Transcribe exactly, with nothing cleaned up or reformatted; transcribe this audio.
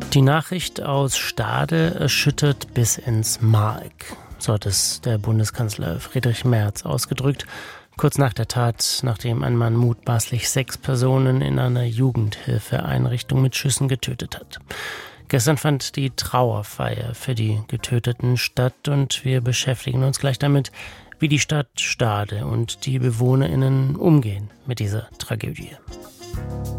Die Nachricht aus Stade erschüttert bis ins Mark, so hat es der Bundeskanzler Friedrich Merz ausgedrückt, kurz nach der Tat, nachdem ein Mann mutmaßlich sechs Personen in einer Jugendhilfeeinrichtung mit Schüssen getötet hat. Gestern fand die Trauerfeier für die Getöteten statt und wir beschäftigen uns gleich damit, wie die Stadt Stade und die BewohnerInnen umgehen mit dieser Tragödie.